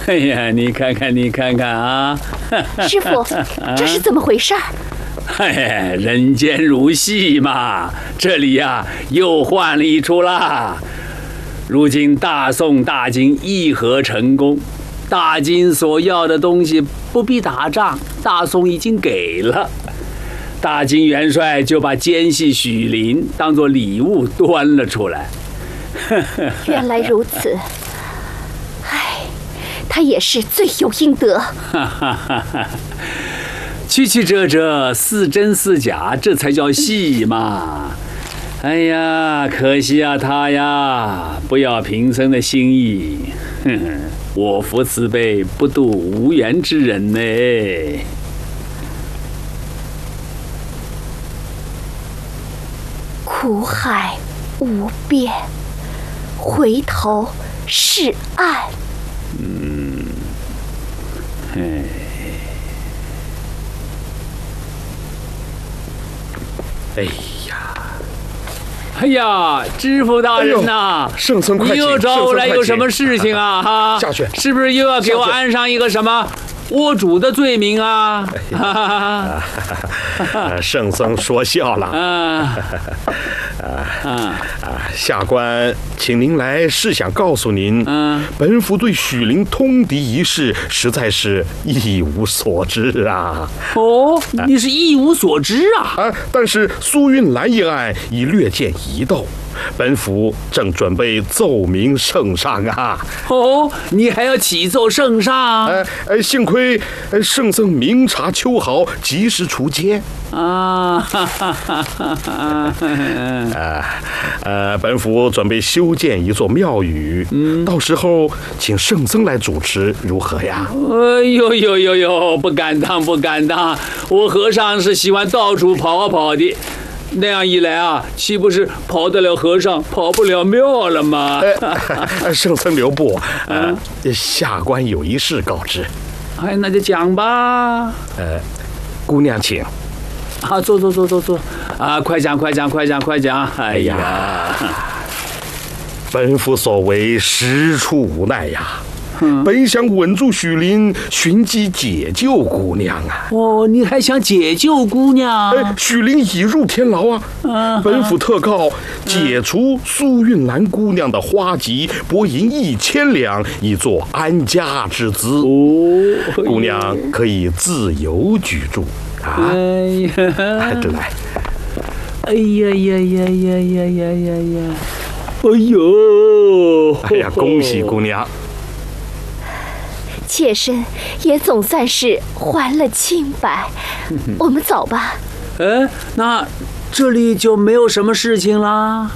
哎呀，你看看，你看看啊！ 师傅，这是怎么回事？ 哎，人间如戏嘛，这里呀又换了一出啦。如今大宋大金议和成功，大金所要的东西不必打仗，大宋已经给了。大金元帅就把奸细许林当作礼物端了出来。 原来如此，唉，他也是罪有应得。 曲曲折折，似真似假，这才叫戏嘛。哎呀，可惜啊他呀，不要贫僧的心意。我佛慈悲，不渡无缘之人呢。 苦海无边，回头是岸。 哎呀， 哎呀，知府大人呐， 圣僧快请， 你又找我来有什么事情啊？哈， 下去， 是不是又要给我安上一个什么窝主的罪名啊？ 圣僧说笑了。下官请您来是想告诉您，本府对许林通敌一事实在是一无所知啊。 哦，你是一无所知啊？ 但是苏运兰一案已略见疑窦，本府正准备奏明圣上啊。 哦，你还要启奏圣上？ 幸亏圣僧明察秋毫，及时除奸啊！ 本府准备修建一座庙宇，到时候请圣僧来主持，如何呀？ 哎呦，不敢当，不敢当！我和尚是喜欢到处跑啊跑的。那样一来啊，岂不是跑得了和尚，跑不了庙了吗？ 圣僧留步，下官有一事告知。 哎，那就讲吧。 姑娘请。 啊，坐啊，快讲！哎呀， 本府所为实出无奈呀。本想稳住许林，寻机解救姑娘啊！ 哦，你还想解救姑娘？ 许林已入天牢啊！本府特告解除苏运兰姑娘的花籍，拨银1000两，以作安家之资。姑娘可以自由居住啊！这来， 哎呀， 恭喜姑娘！ 妾身也总算是还了清白，我们走吧。 那这里就没有什么事情啦。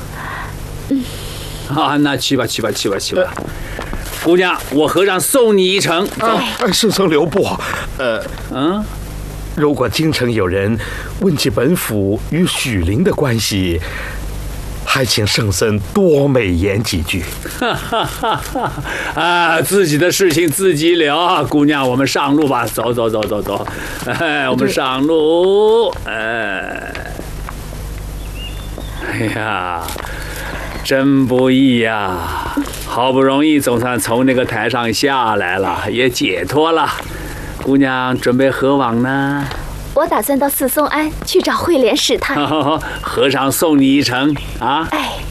那去吧。姑娘，我和尚送你一程。 圣僧留步。如果京城有人问起本府与许林的关系，还请圣僧多美言几句。 自己的事情自己了。姑娘，我们上路吧，走。我们上路。哎呀，真不易呀！好不容易总算从那个台上下来了，也解脱了。姑娘准备何往呢？ 我打算到四松庵去找慧莲师太。 和尚送你一程啊！ 哎。